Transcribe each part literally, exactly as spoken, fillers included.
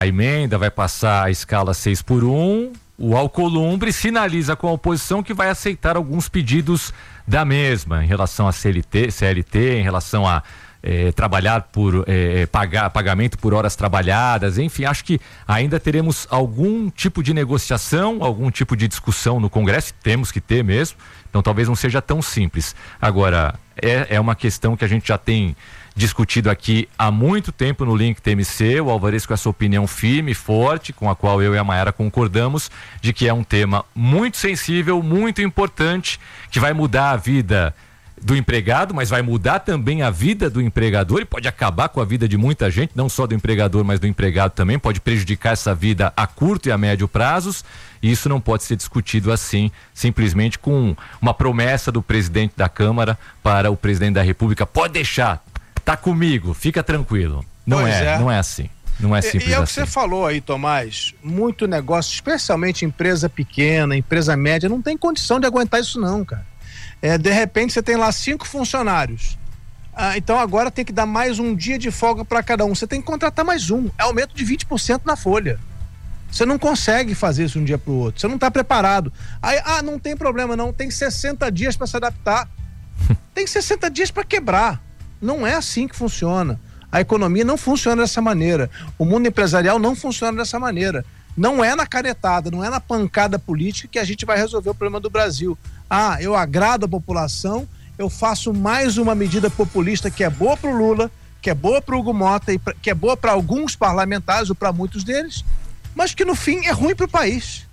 a emenda, vai passar a escala seis por um. O Alcolumbre sinaliza com a oposição que vai aceitar alguns pedidos da mesma em relação a C L T, C L T, em relação a eh, trabalhar por eh, pagar pagamento por horas trabalhadas, enfim, acho que ainda teremos algum tipo de negociação, algum tipo de discussão no Congresso, temos que ter mesmo, então talvez não seja tão simples. Agora, é, é uma questão que a gente já tem discutido aqui há muito tempo no Link T M C, o Alvarez com essa opinião firme e forte, com a qual eu e a Mayara concordamos, de que é um tema muito sensível, muito importante, que vai mudar a vida do empregado, mas vai mudar também a vida do empregador e pode acabar com a vida de muita gente, não só do empregador, mas do empregado também, pode prejudicar essa vida a curto e a médio prazos, e isso não pode ser discutido assim, simplesmente com uma promessa do presidente da Câmara para o presidente da República, pode deixar, tá comigo, fica tranquilo. Não é, é, não é assim. Não é simples assim. E é o que assim. você falou aí, Tomás, muito negócio, especialmente empresa pequena, empresa média, não tem condição de aguentar isso não, cara. É, de repente você tem lá cinco funcionários, ah, então agora tem que dar mais um dia de folga para cada um, você tem que contratar mais um, é aumento de vinte por cento na folha. Você não consegue fazer isso de um dia para o outro, você não está preparado. Aí, ah, não tem problema não, tem sessenta dias para se adaptar. Tem sessenta dias para quebrar. Não é assim que funciona. A economia não funciona dessa maneira. O mundo empresarial não funciona dessa maneira. Não é na canetada, não é na pancada política que a gente vai resolver o problema do Brasil. Ah, eu agrado a população, eu faço mais uma medida populista que é boa para o Lula, que é boa para o Hugo Mota, e pra, que é boa para alguns parlamentares ou para muitos deles, mas que no fim é ruim para o país.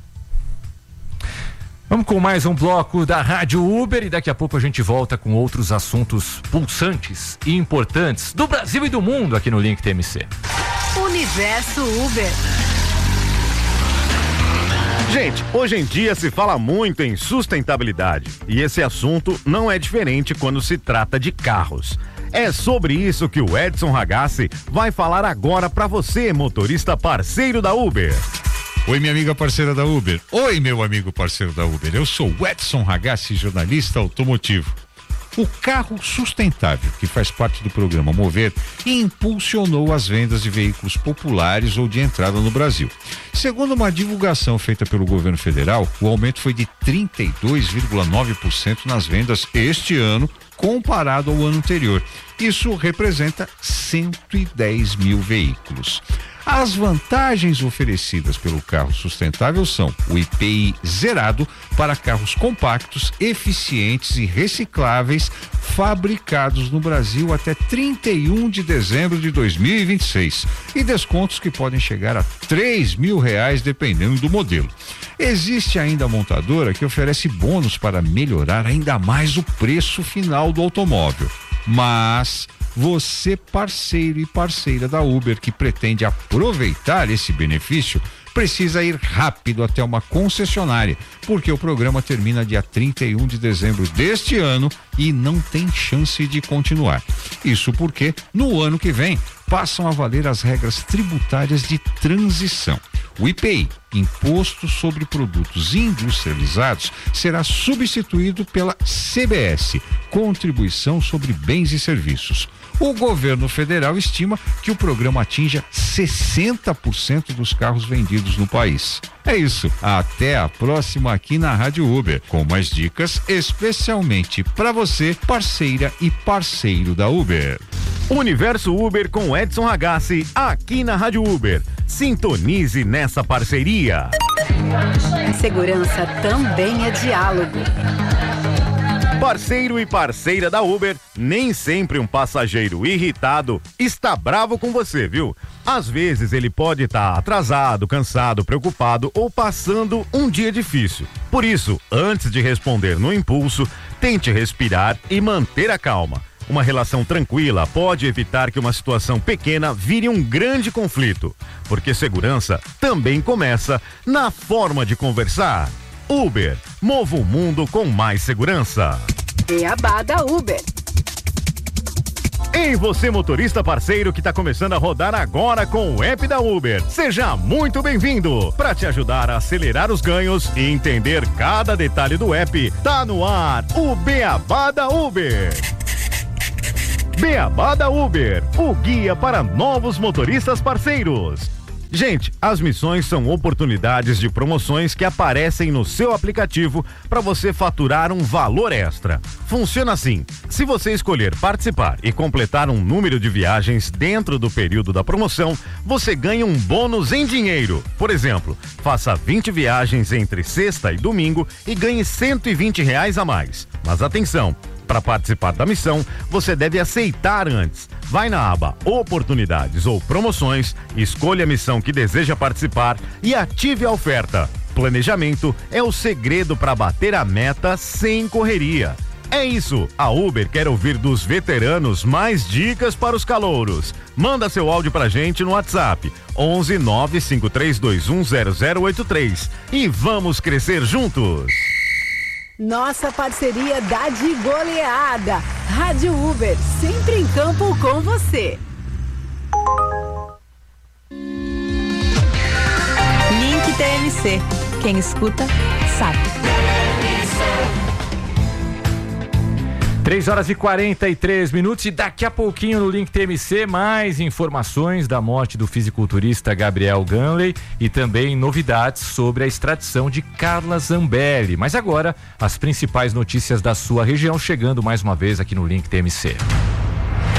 Vamos com mais um bloco da Rádio Uber e daqui a pouco a gente volta com outros assuntos pulsantes e importantes do Brasil e do mundo aqui no Link T M C. Universo Uber. Gente, hoje em dia se fala muito em sustentabilidade e esse assunto não é diferente quando se trata de carros. É sobre isso que o Edson Ragazzi vai falar agora para você, motorista parceiro da Uber. Oi, minha amiga parceira da Uber. Oi, meu amigo parceiro da Uber. Eu sou o Edson Ragazzi, jornalista automotivo. O carro sustentável, que faz parte do programa Mover, impulsionou as vendas de veículos populares ou de entrada no Brasil. Segundo uma divulgação feita pelo governo federal, o aumento foi de trinta e dois vírgula nove por cento nas vendas este ano, comparado ao ano anterior. Isso representa cento e dez mil veículos. As vantagens oferecidas pelo carro sustentável são o I P I zerado para carros compactos, eficientes e recicláveis, fabricados no Brasil até trinta e um de dezembro de dois mil e vinte e seis, e descontos que podem chegar a três mil reais dependendo do modelo. Existe ainda a montadora que oferece bônus para melhorar ainda mais o preço final do automóvel, mas você, parceiro e parceira da Uber, que pretende aproveitar esse benefício, precisa ir rápido até uma concessionária, porque o programa termina dia trinta e um de dezembro deste ano e não tem chance de continuar. Isso porque, no ano que vem, passam a valer as regras tributárias de transição. O I P I, Imposto sobre Produtos Industrializados, será substituído pela C B S, Contribuição sobre Bens e Serviços. O governo federal estima que o programa atinja sessenta por cento dos carros vendidos no país. É isso, até a próxima aqui na Rádio Uber, com mais dicas especialmente para você, parceira e parceiro da Uber. Universo Uber com Edson Ragazzi, aqui na Rádio Uber. Sintonize nessa parceria. Segurança também é diálogo. Parceiro e parceira da Uber, nem sempre um passageiro irritado está bravo com você, viu? Às vezes ele pode estar atrasado, cansado, preocupado ou passando um dia difícil. Por isso, antes de responder no impulso, tente respirar e manter a calma. Uma relação tranquila pode evitar que uma situação pequena vire um grande conflito, porque segurança também começa na forma de conversar. Uber, mova o mundo com mais segurança. Beabá da Uber. Ei, você motorista parceiro que está começando a rodar agora com o app da Uber. Seja muito bem-vindo. Para te ajudar a acelerar os ganhos e entender cada detalhe do app, tá no ar o Beabá da Uber. Beabá da Uber, o guia para novos motoristas parceiros. Gente, as missões são oportunidades de promoções que aparecem no seu aplicativo para você faturar um valor extra. Funciona assim: se você escolher participar e completar um número de viagens dentro do período da promoção, você ganha um bônus em dinheiro. Por exemplo, faça vinte viagens entre sexta e domingo e ganhe cento e vinte reais a mais. Mas atenção! Para participar da missão, você deve aceitar antes. Vai na aba Oportunidades ou Promoções, escolha a missão que deseja participar e ative a oferta. Planejamento é o segredo para bater a meta sem correria. É isso, a Uber quer ouvir dos veteranos mais dicas para os calouros. Manda seu áudio pra gente no WhatsApp onze nove cinco três dois um zero zero oito três e vamos crescer juntos. Nossa parceria dá de goleada. Rádio Uber, sempre em campo com você. Link T M C. Quem escuta, sabe. três horas e quarenta e três minutos e daqui a pouquinho no Link T M C mais informações da morte do fisiculturista Gabriel Ganley e também novidades sobre a extradição de Carla Zambelli. Mas agora, as principais notícias da sua região chegando mais uma vez aqui no Link T M C.